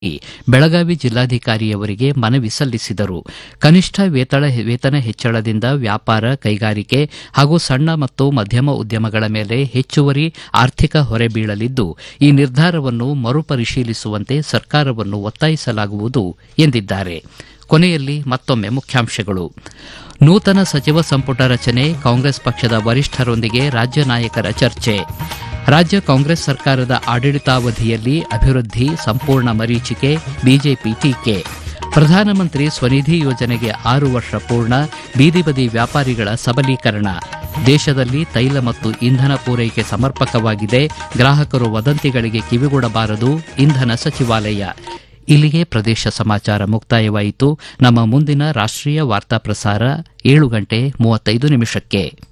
ಬೆಳಗಾವಿ ಜಿಲ್ಲಾಧಿಕಾರಿಯವರಿಗೆ ಮನವಿ ಸಲ್ಲಿಸಿದರು. ಕನಿಷ್ಠ ವೇತನ ಹೆಚ್ಚಳದಿಂದ ವ್ಯಾಪಾರ, ಕೈಗಾರಿಕೆ ಹಾಗೂ ಸಣ್ಣ ಮತ್ತು ಮಧ್ಯಮ ಉದ್ಯಮಗಳ ಮೇಲೆ ಹೆಚ್ಚುವರಿ ಆರ್ಥಿಕ ಹೊರೆ ಬೀಳಲಿದ್ದು, ಈ ನಿರ್ಧಾರವನ್ನು ಮರುಪರಿಶೀಲಿಸುವಂತೆ ಸರ್ಕಾರವನ್ನು ಒತ್ತಾಯಿಸಲಾಗುವುದು ಎಂದಿದ್ದಾರೆ. ಕೊನೆಯಲ್ಲಿ ಮತ್ತೊಮ್ಮೆ ಮುಖ್ಯಾಂಶಗಳು. ನೂತನ ಸಚಿವ ಸಂಪುಟ ರಚನೆ, ಕಾಂಗ್ರೆಸ್ ಪಕ್ಷದ ವರಿಷ್ಠರೊಂದಿಗೆ ರಾಜ್ಯ ನಾಯಕರ ಚರ್ಚೆ. ರಾಜ್ಯ ಕಾಂಗ್ರೆಸ್ ಸರ್ಕಾರದ ಆಡಳಿತಾವಧಿಯಲ್ಲಿ ಅಭಿವೃದ್ಧಿ ಸಂಪೂರ್ಣ ಮರೀಚಿಕೆ, ಬಿಜೆಪಿ ಟೀಕೆ. ಪ್ರಧಾನಮಂತ್ರಿ ಸ್ವನಿಧಿ ಯೋಜನೆಗೆ 6 ವರ್ಷ ಪೂರ್ಣ, ಬೀದಿ ಬದಿ ವ್ಯಾಪಾರಿಗಳ ಸಬಲೀಕರಣ. ದೇಶದಲ್ಲಿ ತೈಲ ಮತ್ತು ಇಂಧನ ಪೂರೈಕೆ ಸಮರ್ಪಕವಾಗಿದೆ, ಗ್ರಾಹಕರು ವದಂತಿಗಳಿಗೆ ಕಿವಿಗೊಡಬಾರದು, ಇಂಧನ ಸಚಿವಾಲಯ. ಇಲ್ಲಿಗೆ ಪ್ರದೇಶ ಸಮಾಚಾರ ಮುಕ್ತಾಯವಾಯಿತು. ನಮ್ಮ ಮುಂದಿನ ರಾಷ್ಟ್ರೀಯ ವಾರ್ತಾ ಪ್ರಸಾರ 7:35 ನಿಮಿಷಕ್ಕೆ.